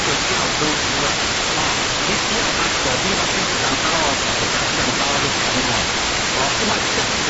就需要沟通了啊！你只要把手机的分享到手机上发的钱呢，那么这